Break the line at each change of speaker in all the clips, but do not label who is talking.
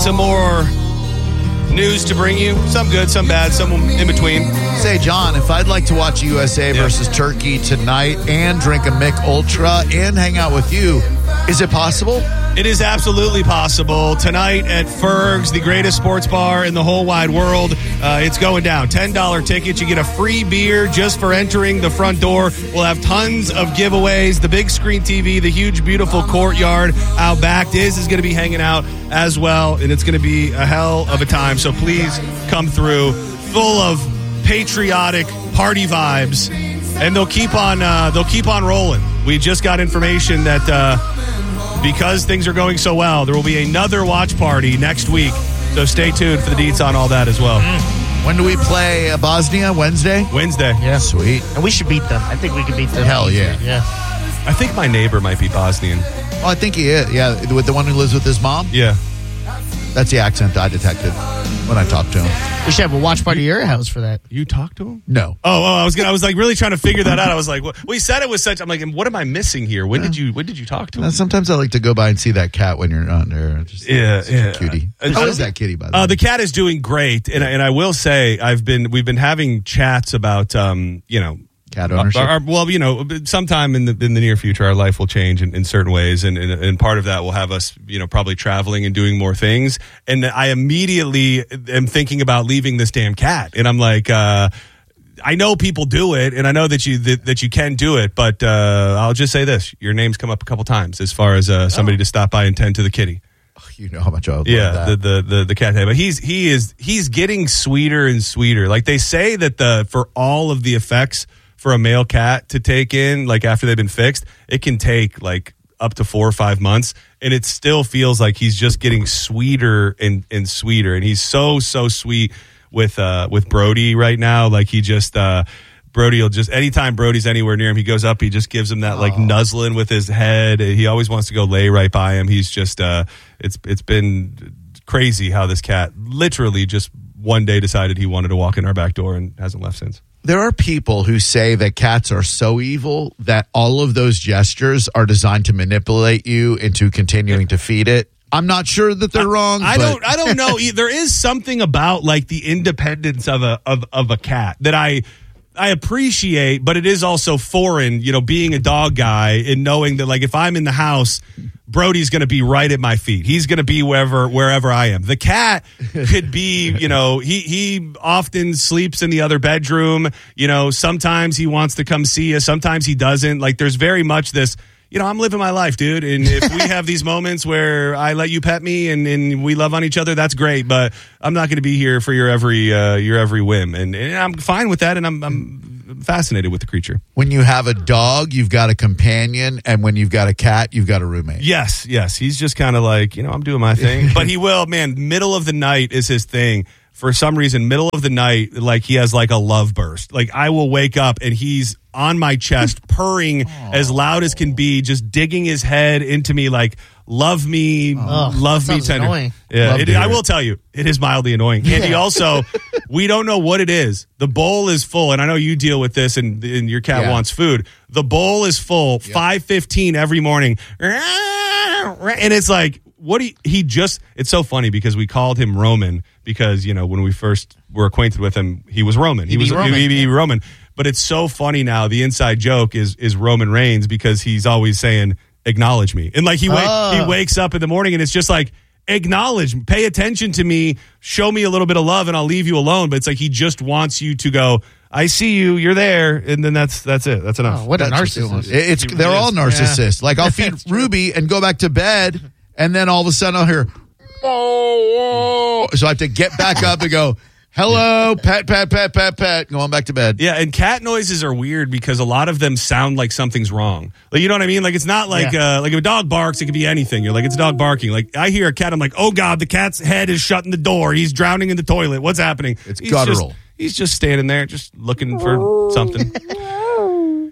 some more news to bring you. Some good, some bad, some in between.
Say, John, if I'd like to watch USA versus Turkey tonight and drink a Mick Ultra and hang out with you, is it possible?
It is absolutely possible. Tonight at Ferg's, the greatest sports bar in the whole wide world. It's going down. $10 tickets. You get a free beer just for entering the front door. We'll have tons of giveaways. The big screen TV, the huge, beautiful courtyard out back. Diz is going to be hanging out as well, and it's going to be a hell of a time. So please come through, full of patriotic party vibes, and they'll keep on rolling. We just got information that because things are going so well, there will be another watch party next week. So stay tuned for the deets on all that as well.
When do we play Bosnia? Wednesday?
Wednesday.
Yeah, sweet.
And we should beat them. I think we can beat them.
Hell yeah.
Yeah.
I think my neighbor might be Bosnian.
Oh, I think he is. Yeah, with the one who lives with his mom?
Yeah.
That's the accent I detected when I talked to him.
We should have a watch party at your house for that.
You talked to him?
No.
I was like really trying to figure that out. I was like, well, we said it was such. I'm like, what am I missing here? When did you talk to him?
Sometimes I like to go by and see that cat when you're not there. Just,
yeah.
A cutie. How is that kitty, by the way?
The cat is doing great, and I will say we've been having chats about
cat ownership.
Sometime in the near future, our life will change in certain ways, and part of that will have us, probably traveling and doing more things. And I immediately am thinking about leaving this damn cat, and I'm like, I know people do it, and I know that you can do it, but I'll just say this: your name's come up a couple times as far as somebody to stop by and tend to the kitty.
You know how much I love that.
the cat head. But he's getting sweeter and sweeter. Like they say that for all of the effects for a male cat to take in, like after they've been fixed, it can take like up to 4 or 5 months, and it still feels like he's just getting sweeter and sweeter. And he's so sweet with Brody right now. Like he just Brody will just, anytime Brody's anywhere near him, he goes up, he just gives him that like nuzzling with his head. He always wants to go lay right by him. He's just it's been crazy how this cat literally just one day decided he wanted to walk in our back door and hasn't left since.
There are people who say that cats are so evil that all of those gestures are designed to manipulate you into continuing to feed it. I'm not sure that they're wrong.
I don't know. There is something about like the independence of a cat that I appreciate, but it is also foreign, being a dog guy and knowing that like if I'm in the house, Brody's going to be right at my feet. He's going to be wherever I am. The cat could be, he often sleeps in the other bedroom. Sometimes he wants to come see us. Sometimes he doesn't. Like there's very much this, I'm living my life, dude. And if we have these moments where I let you pet me and we love on each other, that's great. But I'm not going to be here for your every whim. And I'm fine with that. And I'm fascinated with the creature.
When you have a dog, you've got a companion. And when you've got a cat, you've got a roommate.
Yes. He's just kind of like, I'm doing my thing. But he will, middle of the night is his thing. For some reason, middle of the night, like he has like a love burst. Like I will wake up and he's on my chest, purring as loud as can be, just digging his head into me like, love me tender.
Annoying.
Yeah, I will tell you, it is mildly annoying. Andy, also, we don't know what it is. The bowl is full, and I know you deal with this and your cat wants food. The bowl is full, 5:15 every morning. And it's like, it's so funny because we called him Roman because, when we first were acquainted with him, he was Roman. He was Roman. But it's so funny now. The inside joke is Roman Reigns because he's always saying, acknowledge me. And like he wakes up in the morning and it's just like, acknowledge, pay attention to me, show me a little bit of love and I'll leave you alone. But it's like he just wants you to go, I see you, you're there, and then that's it. That's enough.
Oh, what a narcissist.
They're all narcissists. Yeah. Like I'll feed Ruby and go back to bed and then all of a sudden I'll hear, oh. So I have to get back up and go, hello, pet, going back to bed.
Yeah, and cat noises are weird because a lot of them sound like something's wrong. Like, you know what I mean? Like, it's not like like if a dog barks, it could be anything. You're like, it's a dog barking. Like, I hear a cat, I'm like, oh, God, the cat's head is shutting the door. He's drowning in the toilet. What's happening?
It's guttural.
He's just standing there, just looking for something.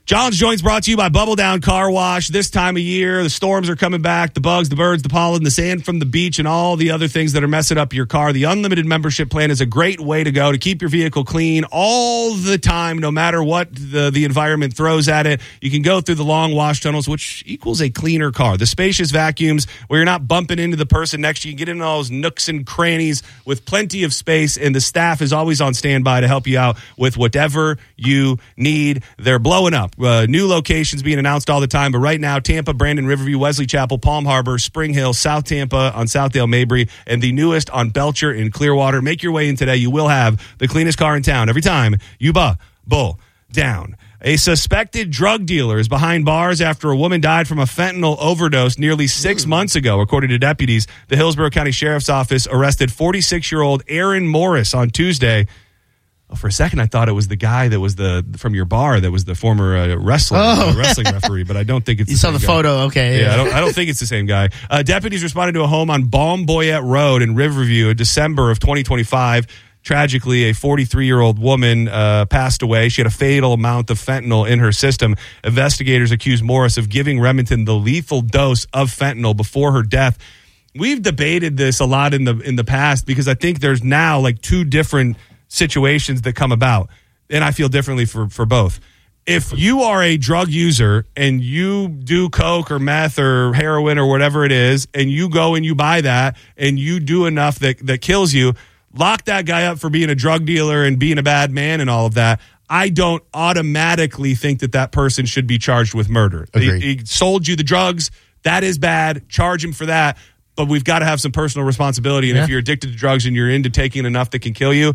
John's Joints brought to you by Bubble Down Car Wash. This time of year, the storms are coming back, the bugs, the birds, the pollen, the sand from the beach, and all the other things that are messing up your car. The unlimited membership plan is a great way to go to keep your vehicle clean all the time, no matter what the environment throws at it. You can go through the long wash tunnels, which equals a cleaner car. The spacious vacuums where you're not bumping into the person next to you. You get in all those nooks and crannies with plenty of space, and the staff is always on standby to help you out with whatever you need. They're blowing up. New locations being announced all the time, but right now, Tampa, Brandon, Riverview, Wesley Chapel, Palm Harbor, Spring Hill, South Tampa on Southdale, Mabry, and the newest on Belcher in Clearwater. Make your way in today. You will have the cleanest car in town every time you Bubble Down. A suspected drug dealer is behind bars after a woman died from a fentanyl overdose nearly 6 months ago, according to deputies. The Hillsborough County Sheriff's Office arrested 46-year-old Aaron Morris on Tuesday. Oh, for a second, I thought it was the guy that was from your bar that was the former wrestling referee, but I don't think it's.
You saw the photo, okay?
Yeah, I don't think it's the same guy. Deputies responded to a home on Balmboyette Road in Riverview in December of 2025. Tragically, a 43-year-old woman passed away. She had a fatal amount of fentanyl in her system. Investigators accused Morris of giving Remington the lethal dose of fentanyl before her death. We've debated this a lot in the past because I think there's now like two different situations that come about, and I feel differently for both. If you are a drug user and you do coke or meth or heroin or whatever it is, and you go and you buy that and you do enough that kills you, lock that guy up for being a drug dealer and being a bad man and all of that. I don't automatically think that person should be charged with murder. He sold you the drugs. That is bad. Charge him for that. But we've got to have some personal responsibility. And if you're addicted to drugs and you're into taking enough that can kill you,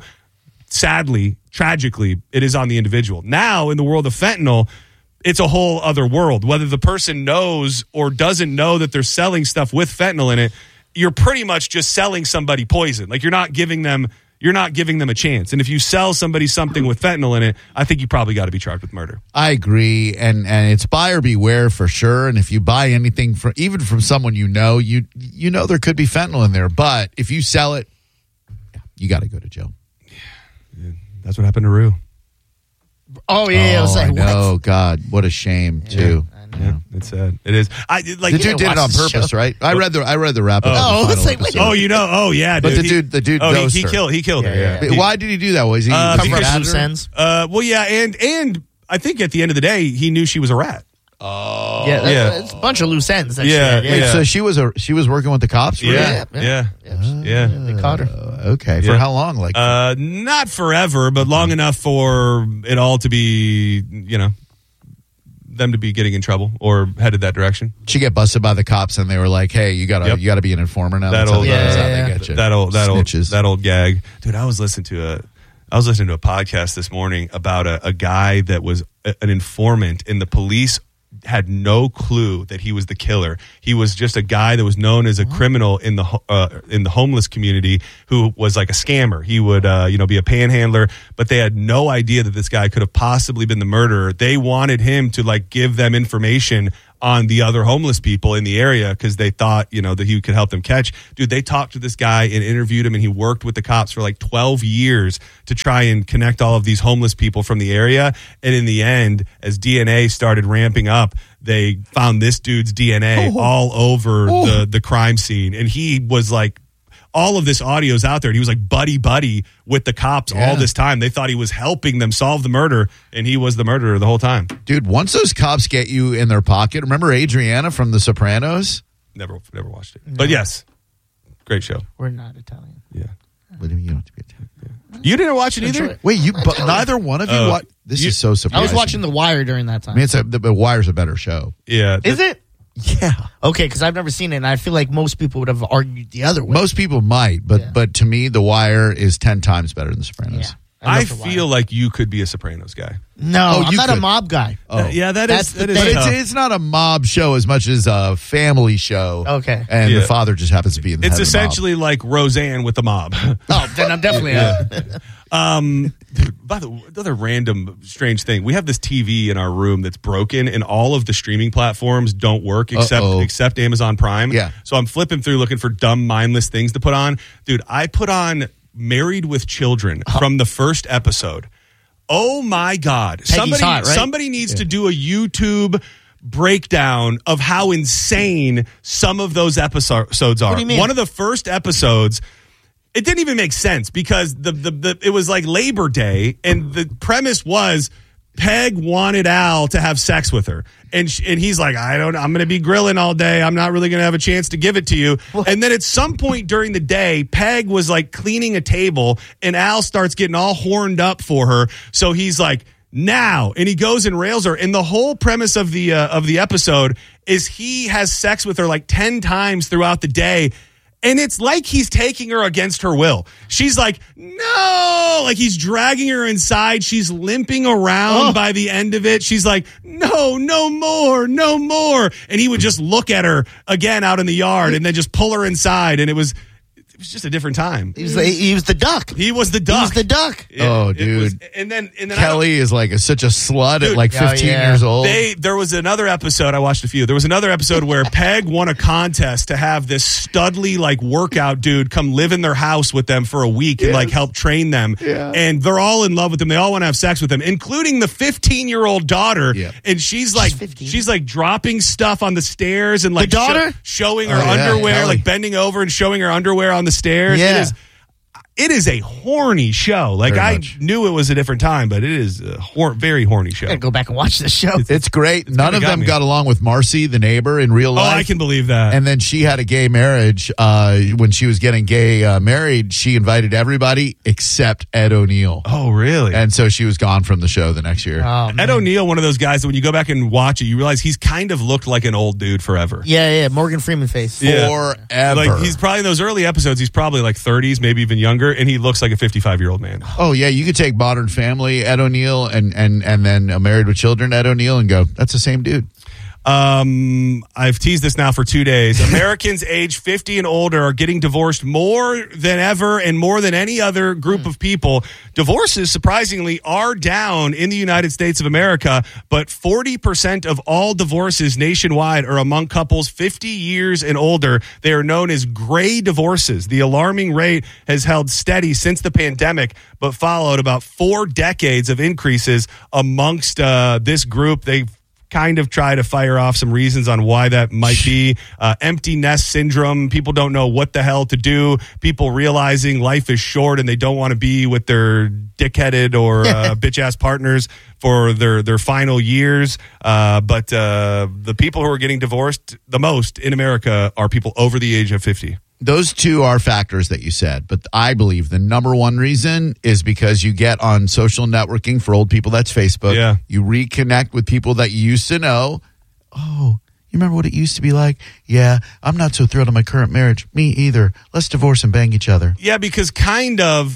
sadly, tragically, it is on the individual. Now, in the world of fentanyl, it's a whole other world. Whether the person knows or doesn't know that they're selling stuff with fentanyl in it, you're pretty much just selling somebody poison. Like you're not giving them a chance. And if you sell somebody something with fentanyl in it, I think you probably got to be charged with murder.
I agree, and it's buyer beware for sure. And if you buy anything even from someone you know there could be fentanyl in there. But if you sell it, you got to go to jail.
Yeah, that's what happened to Rue.
Oh yeah, I was like,
I know. God, what a shame too.
Yeah, it's sad. It is.
The dude did it on purpose, right? I read the wrap up.
Oh, it's like,
yeah.
But
dude,
the dude.
Oh, he killed her. Yeah.
Why did he do that? Was he
cover up loose ends?
Well, yeah, and I think at the end of the day, he knew she was a rat.
Oh,
yeah, it's a bunch of loose ends.
Wait, so she was working with the cops?
Yeah.
They caught her.
Okay, for how long? Like,
not forever, but long enough for it all to be, them to be getting in trouble or headed that direction.
She get busted by the cops, and they were like, "Hey, you gotta be an informer now." That
old gag, dude. I was listening to a podcast this morning about a guy that was an informant, and the police had no clue that he was the killer. He was just a guy that was known as a criminal in the homeless community who was like a scammer. He would be a panhandler, but they had no idea that this guy could have possibly been the murderer. They wanted him to like give them information on the other homeless people in the area because they thought, that he could help them catch. Dude, they talked to this guy and interviewed him, and he worked with the cops for like 12 years to try and connect all of these homeless people from the area. And in the end, as DNA started ramping up, they found this dude's DNA all over the crime scene. And he was like, all of this audio is out there. And he was like buddy with the cops all this time. They thought he was helping them solve the murder, and he was the murderer the whole time.
Dude, once those cops get you in their pocket, remember Adriana from The Sopranos?
Never watched it. No. But yes, great show.
We're not Italian.
Yeah.
What do you mean you don't have to be Italian?
Yeah. You didn't watch it either?
Wait, neither one of you watched? This is so surprising.
I was watching The Wire during that time.
I mean, The Wire's a better show.
Yeah.
Is it?
Yeah.
Okay, because I've never seen it, and I feel like most people would have argued the other way.
Most people might, but to me, The Wire is 10 times better than The Sopranos.
Yeah.
I feel like you could be a Sopranos guy.
No, I'm not a mob guy.
Oh. Yeah, that is. But
it's not a mob show as much as a family show.
Okay.
And the father just happens to be in the
It's essentially like Roseanne with the mob.
Oh, then I'm definitely
By the way, another random strange thing. We have this TV in our room that's broken, and all of the streaming platforms don't work except Amazon Prime.
Yeah.
So I'm flipping through looking for dumb, mindless things to put on. Dude, I put on Married with Children from the first episode. Oh my God!
Peggy's hot, right?
Somebody needs to do a YouTube breakdown of how insane some of those episodes are.
What do you mean?
One of the first episodes, it didn't even make sense because it was like Labor Day, and the premise was Peg wanted Al to have sex with her, and he's like, I'm going to be grilling all day. I'm not really going to have a chance to give it to you. And then at some point during the day, Peg was like cleaning a table, and Al starts getting all horned up for her. So he's like, now, and he goes and rails her. And the whole premise of the episode is he has sex with her like 10 times throughout the day. And it's like he's taking her against her will. She's like, no, like he's dragging her inside. She's limping around by the end of it. She's like, no more. And he would just look at her again out in the yard and then just pull her inside. And it was just a different time.
He was the duck.
He was the duck.
He was the duck.
Dude.
And then
Kelly is like such a slut at like 15 years old.
There was another episode, I watched a few. There was another episode where Peg won a contest to have this studly like workout dude come live in their house with them for a week and like help train them. Yeah. And they're all in love with him. They all want to have sex with him, including the 15-year-old daughter. Yeah. And she's like dropping stuff on the stairs and like
the daughter?
showing her underwear, like bending over and showing her underwear on the stairs.
Yeah.
It is a horny show. Like, I knew it was a different time, but it is a very horny show.
I gotta go back and watch this show.
It's great. None of them got along with Marcy, the neighbor, in real life.
Oh, I can believe that.
And then she had a gay marriage. When she was getting married, she invited everybody except Ed O'Neill.
Oh, really?
And so she was gone from the show the next year.
Oh,
Ed O'Neill, one of those guys that when you go back and watch it, you realize he's kind of looked like an old dude forever.
Yeah. Morgan Freeman face.
Forever.
Like, he's probably in those early episodes, he's probably like 30s, maybe even younger, and he looks like a 55-year-old man.
Oh, yeah. You could take Modern Family, Ed O'Neill, and then Married with Children, Ed O'Neill, and go, that's the same dude.
I've teased this now for 2 days. Americans age 50 and older are getting divorced more than ever and more than any other group of people. Divorces, surprisingly, are down in the United States of America, but 40% of all divorces nationwide are among couples 50 years and older. They are known as gray divorces. The alarming rate has held steady since the pandemic, but followed about 4 decades of increases amongst this group. They've kind of try to fire off some reasons on why that might be. Empty nest syndrome. People don't know what the hell to do. People realizing life is short and they don't want to be with their dickheaded or bitch-ass partners for their final years. But the people who are getting divorced the most in America are people over the age of 50.
Those two are factors that you said, but I believe the number one reason is because you get on social networking for old people. That's Facebook.
Yeah.
You reconnect with people that you used to know. Oh, you remember what it used to be like? Yeah, I'm not so thrilled in my current marriage. Me either. Let's divorce and bang each other.
Yeah, because kind of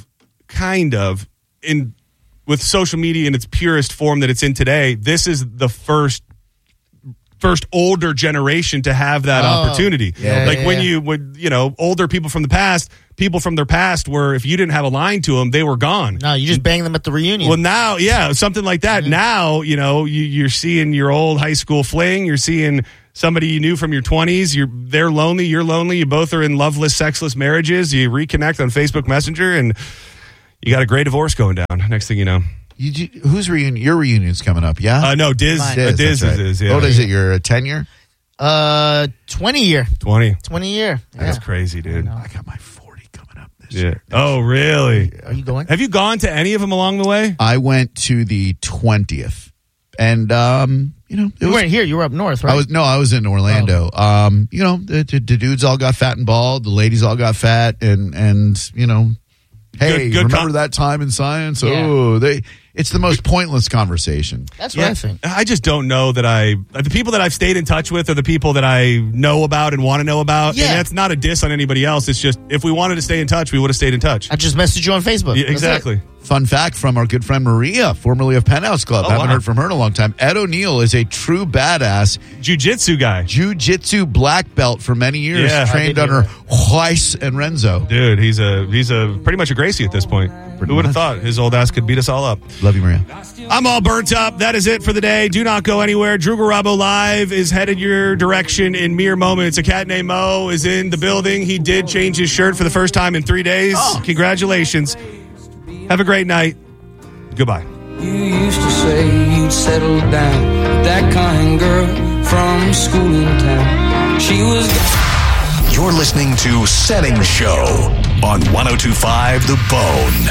with social media in its purest form that it's in today, this is the first older generation to have that opportunity. When you would, older people from their past were, if you didn't have a line to them, they were gone.
No, you just bang them at the reunion.
Well, now, something like that. Mm-hmm. Now, you're seeing your old high school fling. You're seeing somebody you knew from your 20s. They're lonely. You're lonely. You both are in loveless, sexless marriages. You reconnect on Facebook Messenger, and you got a gray divorce going down. Next thing you know.
Whose reunion? Your reunion's coming up, yeah?
No, Diz. Diz is, yeah.
What is it, your 10-year?
20 year.
20
year.
That's crazy, dude.
I got my 40 coming up this year.
Oh, really?
Are you going?
Have you gone to any of them along the way?
I went to the 20th. And,
you weren't here. You were up north, right?
I was in Orlando. The dudes all got fat and bald. The ladies all got fat and hey,
good
remember that time in science? Yeah. Oh, it's the most pointless conversation.
That's what I think.
I just don't know that the people that I've stayed in touch with are the people that I know about and want to know about. Yeah. And that's not a diss on anybody else. It's just, if we wanted to stay in touch, we would have stayed in touch.
I just messaged you on Facebook.
Yeah, exactly.
Fun fact from our good friend Maria, formerly of Penthouse Club. Haven't heard from her in a long time. Ed O'Neill is a true badass.
Jiu-jitsu guy.
Jiu-jitsu black belt for many years. Yeah. Trained under Weiss and Renzo.
Dude, he's a pretty much a Gracie at this point. Who would have thought his old ass could beat us all up?
Love you, Maria.
I'm all burnt up. That is it for the day. Do not go anywhere. Drew Garabo Live is headed your direction in mere moments. A cat named Mo is in the building. He did change his shirt for the first time in 3 days. Congratulations. Have a great night. Goodbye.
You used to say you'd settle down with that kind girl from school in town. She was...
You're listening to Setting Show on 102.5 The Bone.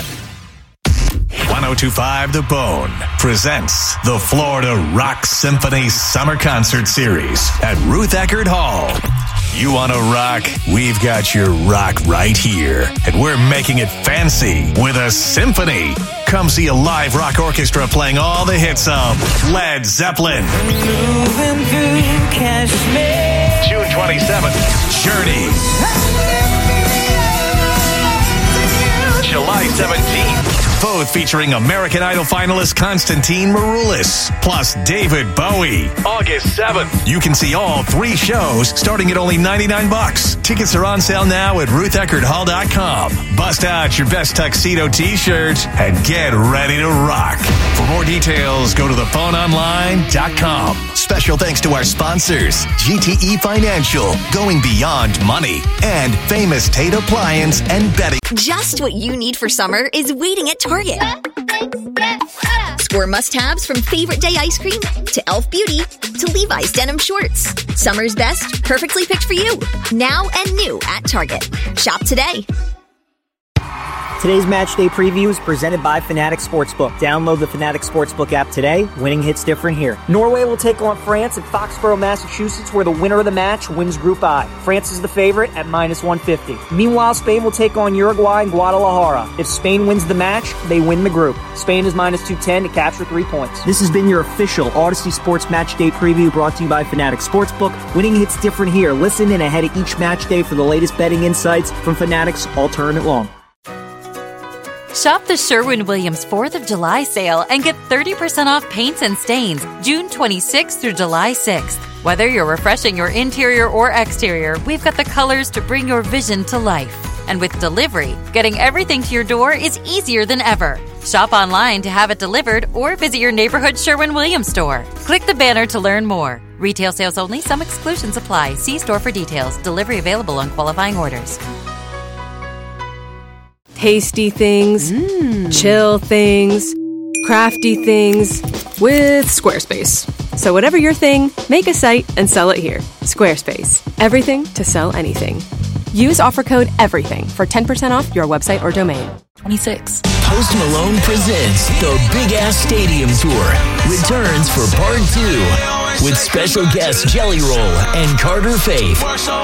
102.5 The Bone presents the Florida Rock Symphony Summer Concert Series at Ruth Eckerd Hall. You want to rock? We've got your rock right here. And we're making it fancy with a symphony. Come see a live rock orchestra playing all the hits of Led Zeppelin.
Moving through Kashmir.
June 27th, Journey. July 17th. Both featuring American Idol finalist Constantine Maroulis, plus David Bowie. August 7th. You can see all 3 shows starting at only $99. Tickets are on sale now at RuthEckerdHall.com. Bust out your best tuxedo t-shirt and get ready to rock. For more details, go to thephoneonline.com. Special thanks to our sponsors, GTE Financial, going beyond money, and Famous Tate Appliance and Betty.
Just what you need for summer is waiting at Target. Score must-haves from Favorite Day ice cream to Elf Beauty to Levi's denim shorts. Summer's best, perfectly picked for you. Now and new at Target. Shop today.
Today's match day preview is presented by Fanatics Sportsbook. Download the Fanatics Sportsbook app today. Winning hits different here. Norway will take on France at Foxborough, Massachusetts, where the winner of the match wins Group I. France is the favorite at -150. Meanwhile, Spain will take on Uruguay in Guadalajara. If Spain wins the match, they win the group. Spain is -210 to capture 3 points. This has been your official Odyssey Sports Match Day preview brought to you by Fanatics Sportsbook. Winning hits different here. Listen in ahead of each match day for the latest betting insights from Fanatics all tournament long.
Shop the Sherwin-Williams 4th of July sale and get 30% off paints and stains June 26th through July 6th. Whether you're refreshing your interior or exterior, we've got the colors to bring your vision to life. And with delivery, getting everything to your door is easier than ever. Shop online to have it delivered or visit your neighborhood Sherwin-Williams store. Click the banner to learn more. Retail sales only. Some exclusions apply. See store for details. Delivery available on qualifying orders.
Tasty things, chill things, crafty things with Squarespace. So whatever your thing, make a site and sell it here. Squarespace. Everything to sell anything. Use offer code EVERYTHING for 10% off your website or domain.
26.
Post Malone presents the Big Ass Stadium Tour. Returns for Part 2 with special guests Jelly Roll and Carter Faith.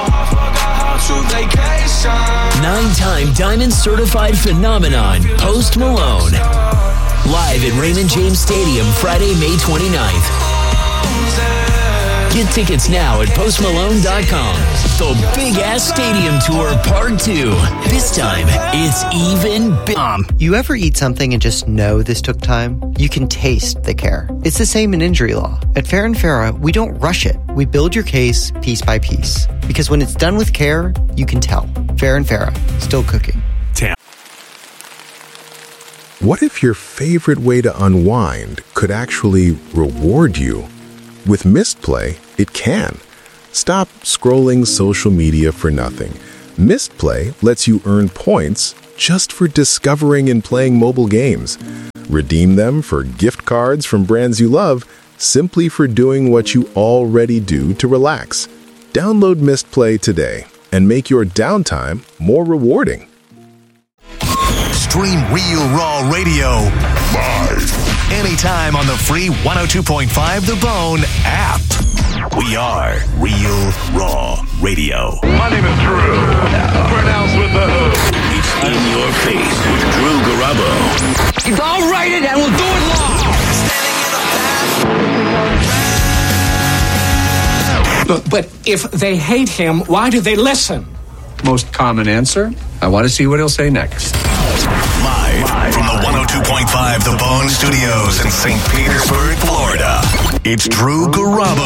9-time Diamond Certified Phenomenon, Post Malone. Live at Raymond James Stadium, Friday, May 29th. Get tickets now at postmalone.com. The Big Ass Stadium Tour Part 2. This time, it's even big.
You ever eat something and just know this took time? You can taste the care. It's the same in injury law. At Fair & Farah, we don't rush it. We build your case piece by piece. Because when it's done with care, you can tell. Fair & Farah, still cooking.
What if your favorite way to unwind could actually reward you? With Mistplay, it can. Stop scrolling social media for nothing. Mistplay lets you earn points just for discovering and playing mobile games. Redeem them for gift cards from brands you love, simply for doing what you already do to relax. Download Mistplay today and make your downtime more rewarding.
Stream Real Raw Radio live anytime on the free 102.5 The Bone app. We are Real Raw Radio.
My name is Drew. Pronounced with the hook.
It's In Your Face with Drew Garabo.
I'll write it and we'll do it live.
But if they hate him, why do they listen?
Most common answer, I want to see what he'll say next.
Live from the 102.5 The Bone Studios in St. Petersburg, Florida. It's Drew Garabo.